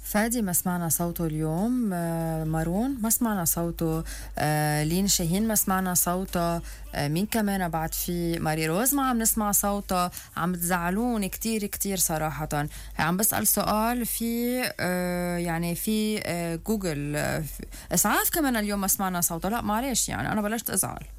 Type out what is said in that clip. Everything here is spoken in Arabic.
فادي ما سمعنا صوته اليوم، مارون ما سمعنا صوته، لين شاهين ما سمعنا صوته، مين كمان بعد؟ في ماري روز ما عم نسمع صوتها. عم تزعلون كتير كتير صراحة. عم بسأل سؤال في يعني في جوجل، إسعاف كمان اليوم ما سمعنا صوتها. لا معلش، يعني أنا بلشت أزعل.